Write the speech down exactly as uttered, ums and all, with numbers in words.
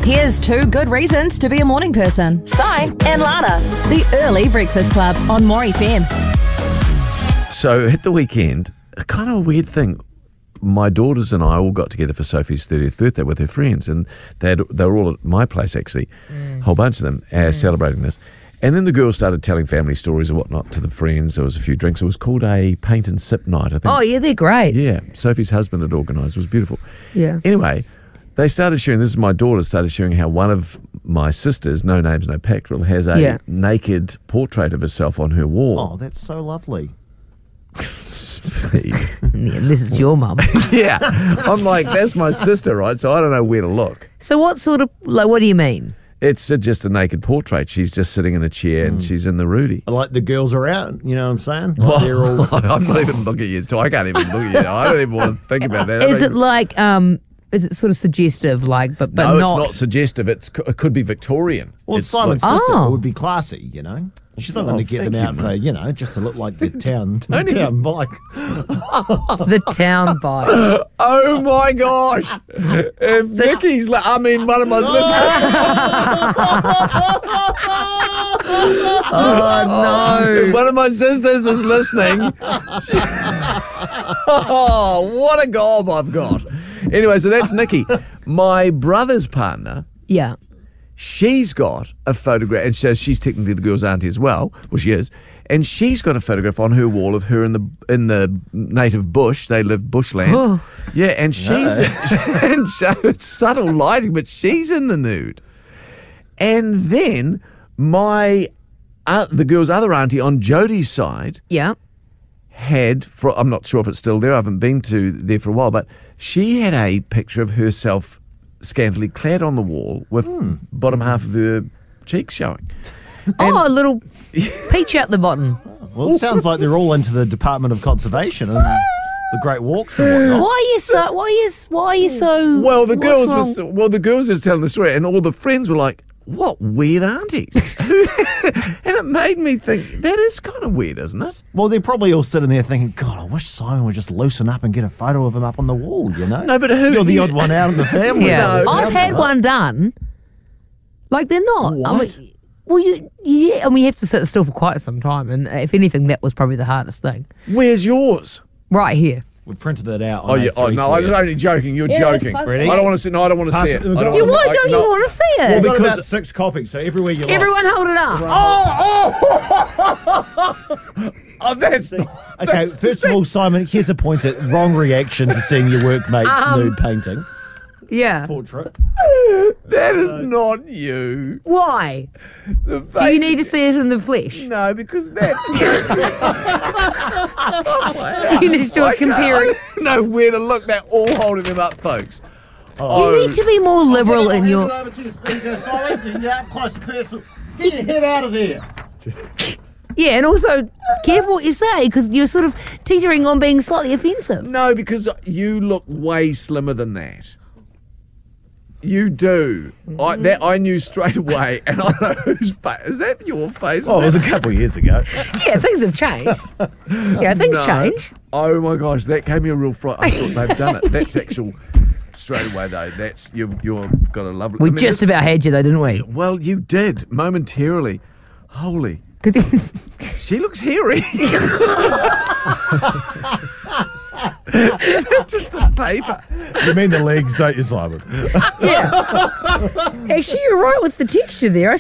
Here's two good reasons to be a morning person. Si and Lana, the Early Breakfast Club on More F M. So at the weekend, a kind of a weird thing. My daughters and I all got together for Sophie's thirtieth birthday with her friends, and they had, they were all at my place actually, mm. a whole bunch of them, uh, mm. celebrating this. And then the girls started telling family stories and whatnot to the friends. There was a few drinks. It was called a paint and sip night, I think. Oh, yeah, they're great. Yeah, Sophie's husband had organised. It was beautiful. Yeah. Anyway, they started sharing, this is my daughter, started sharing how one of my sisters, no names, no pectoral, has a Yeah. naked portrait of herself on her wall. Oh, that's so lovely. Unless it's your mum. Yeah. I'm like, that's my sister, right? So I don't know where to look. So what sort of, like, what do you mean? It's a, just a naked portrait. She's just sitting in a chair and she's in the Rudy. Like the girls are out, you know what I'm saying? Like they're all... I'm not even looking at you, so I can't even look at you. I don't even want to think about that. Is it like, um, is it sort of suggestive, like, but, but no, not? it's not suggestive. It's, it could be Victorian. Well, it's Simon's like, sister Oh. would be classy, you know? She's not Oh, going to get them thank out you, for, mate. you know, just to look like the town, town bike. The town bike. oh my gosh. If Nikki's, like, I mean, one of my sisters. Oh, no. If one of my sisters is listening. Oh, what a gob I've got. Anyway, so that's Nikki. My brother's partner, Yeah. she's got a photograph, and so she's technically the girl's auntie as well. Well, she is, and she's got a photograph on her wall of her in the in the native bush. They live bushland. Oh. Yeah, and she's and so it's subtle lighting, but she's in the nude. And then my uh, the girl's other auntie on Jodie's side Yeah. had, for I'm not sure if it's still there. I haven't been to there for a while, but she had a picture of herself scantily clad on the wall with bottom half of her cheeks showing. Oh, a little peach out the bottom. Well, it sounds like they're all into the Department of Conservation and the Great Walks and whatnot. Why are you so, why are you, why are you so... Well, the what's girls wrong? was well, the girls was telling the story, and all the friends were like, "What weird aunties?" And it made me think that is kind of weird, isn't it? Well, they're probably all sitting there thinking, God, I wish Simon would just loosen up and get a photo of him up on the wall, you know? No, but who- You're the you- odd one out in the family. Yeah. by the I've sounds had of it. one done. Like, they're not. I What? mean, well, you, yeah, I mean, you have to sit still for quite some time, and if anything, that was probably the hardest thing. Where's yours? Right here. We've printed it out. On Oh yeah. Oh A three no, for I was you. only joking. You're Yeah, joking. it's Ready? I don't want to see. No, I don't want to Pass see it. it. We've I got don't it. You, wanna why see- I- don't no. you want to see it? We've got because- about six copies, so everywhere you look. Everyone hold it up. Oh, that's Okay, that's- first of all, Simon, here's a point at wrong reaction to seeing your workmate's Um, nude painting. Yeah. Portrait. that is not you. Why? The Do you face- need to see it in the flesh? No, because that's. Do you need to do a I can't- I comparing? don't know where to look. They're all holding them up, folks. You need to be more liberal in your... over to the speaker, Simon. You can get up close and personal. Get your head out of there. Yeah, and also, careful what you say, because you're sort of teetering on being slightly offensive. No, because you look way slimmer than that. You do. I that I knew straight away, and I know whose face. Is that your face? Oh, it Is was that- a couple of years ago. Yeah, things have changed. Yeah, things No. change. Oh my gosh, that gave me a real fright. I thought they've done it. That's actual. Straight away though, that's you've you've got a lovely. We I mean, just this- about had you though, didn't we? Well, you did momentarily. Holy, 'Cause she looks hairy. Is that just the paper? You mean the legs, don't you, Simon? yeah. Actually, you're right with the texture there. I